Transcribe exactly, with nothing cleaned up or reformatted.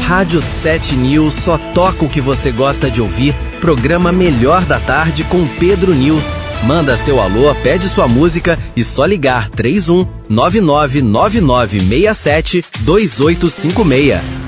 Rádio sete News só toca o que você gosta de ouvir. Programa Melhor da Tarde com Pedro News. Manda seu alô, pede sua música e só ligar três um nove nove nove nove seis sete dois oito cinco seis.